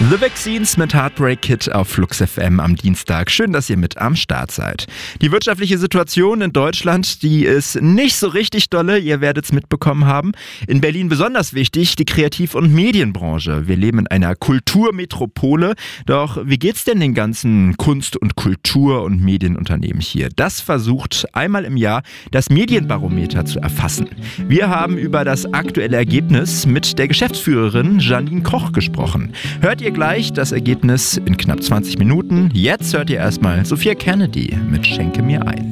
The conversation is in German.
The Vaccines mit Heartbreak Kid auf Flux FM am Dienstag. Schön, dass ihr mit am Start seid. Die wirtschaftliche Situation in Deutschland, die ist nicht so richtig dolle. Ihr werdet es mitbekommen haben. In Berlin besonders wichtig, die Kreativ- und Medienbranche. Wir leben in einer Kulturmetropole. Doch wie geht's denn den ganzen Kunst- und Kultur- und Medienunternehmen hier? Das versucht einmal im Jahr das Medienbarometer zu erfassen. Wir haben über das aktuelle Ergebnis mit der Geschäftsführerin Janine Koch gesprochen. Hört ihr gleich das Ergebnis in knapp 20 Minuten. Jetzt hört ihr erstmal Sophia Kennedy mit Schenke mir ein.